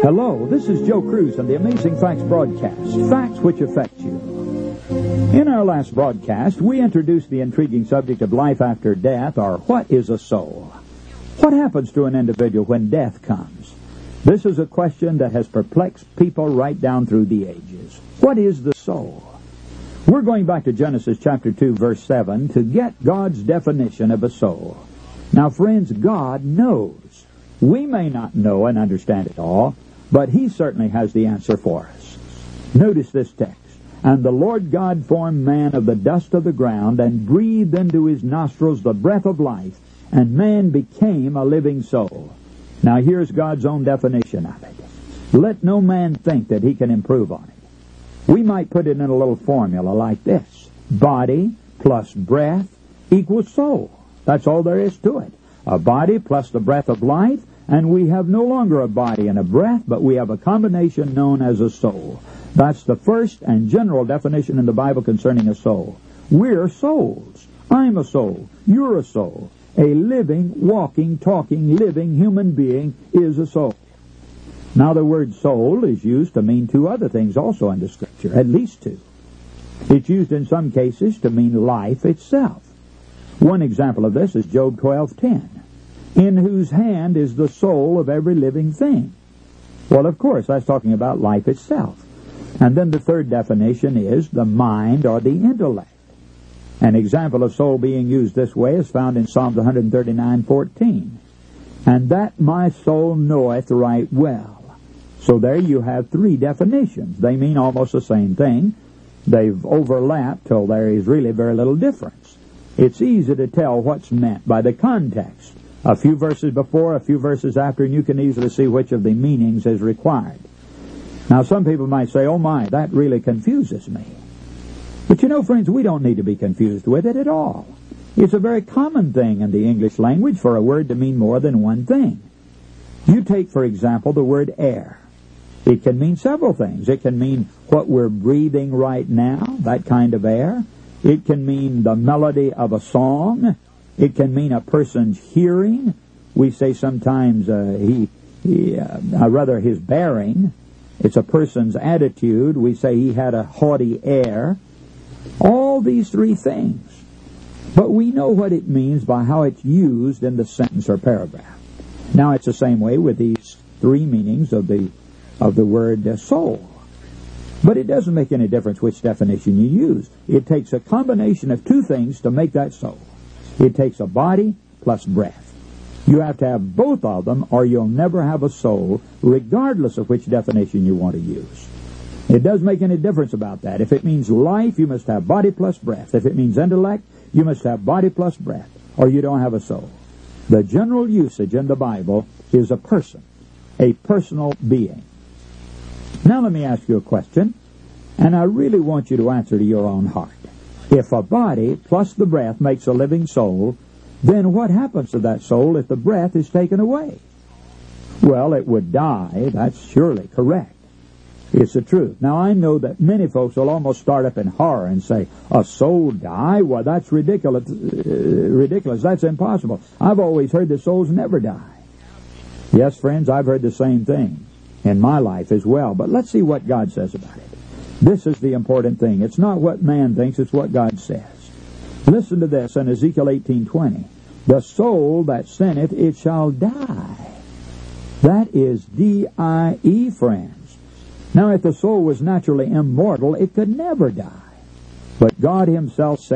Hello, this is Joe Cruz on the Amazing Facts broadcast, facts which affect you. In our last broadcast, we introduced the intriguing subject of life after death, or what is a soul? What happens to an individual when death comes? This is a question that has perplexed people right down through the ages. What is the soul? We're going back to Genesis chapter 2, verse 7 to get God's definition of a soul. Now, friends, God knows. We may not know and understand it all, but He certainly has the answer for us. Notice this text. And the Lord God formed man of the dust of the ground and breathed into his nostrils the breath of life, and man became a living soul. Now here's God's own definition of it. Let no man think that he can improve on it. We might put it in a little formula like this. Body plus breath equals soul. That's all there is to it. A body plus the breath of life, and we have no longer a body and a breath, but we have a combination known as a soul. That's the first and general definition in the Bible concerning a soul. We're souls. I'm a soul. You're a soul. A living, walking, talking, living human being is a soul. Now the word soul is used to mean two other things also in the Scripture, at least two. It's used in some cases to mean life itself. One example of this is Job 12:10. In whose hand is the soul of every living thing. Well, of course, that's talking about life itself. And then the third definition is the mind or the intellect. An example of soul being used this way is found in Psalms 139:14. And that my soul knoweth right well. So there you have three definitions. They mean almost the same thing. They've overlapped till there is really very little difference. It's easy to tell what's meant by the context. A few verses before, a few verses after, and you can easily see which of the meanings is required. Now, some people might say, oh my, that really confuses me. But you know, friends, we don't need to be confused with it at all. It's a very common thing in the English language for a word to mean more than one thing. You take, for example, the word air. It can mean several things. It can mean what we're breathing right now, that kind of air. It can mean the melody of a song. It can mean a person's hearing. We say sometimes his bearing. It's a person's attitude. We say he had a haughty air. All these three things. But we know what it means by how it's used in the sentence or paragraph. Now it's the same way with these three meanings of the word soul. But it doesn't make any difference which definition you use. It takes a combination of two things to make that soul. It takes a body plus breath. You have to have both of them or you'll never have a soul, regardless of which definition you want to use. It doesn't make any difference about that. If it means life, you must have body plus breath. If it means intellect, you must have body plus breath, or you don't have a soul. The general usage in the Bible is a person, a personal being. Now let me ask you a question, and I really want you to answer to your own heart. If a body plus the breath makes a living soul, then what happens to that soul if the breath is taken away? Well, it would die. That's surely correct. It's the truth. Now, I know that many folks will almost start up in horror and say, a soul die? Well, that's ridiculous. That's impossible. I've always heard that souls never die. Yes, friends, I've heard the same thing in my life as well. But let's see what God says about it. This is the important thing. It's not what man thinks, it's what God says. Listen to this in Ezekiel 18:20. The soul that sinneth, it shall die. That is D-I-E, friends. Now, if the soul was naturally immortal, it could never die. But God Himself said,